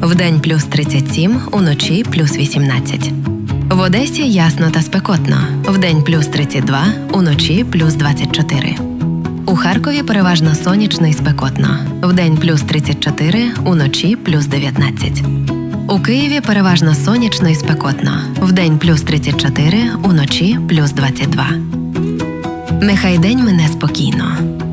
Вдень плюс 37, уночі плюс 18. В Одесі ясно та спекотно. Вдень плюс 32, уночі плюс 24. У Харкові переважно сонячно і спекотно. Вдень плюс 34, уночі плюс 19. У Києві переважно сонячно і спекотно. Вдень плюс 34, уночі плюс 22. Нехай день мине спокійно.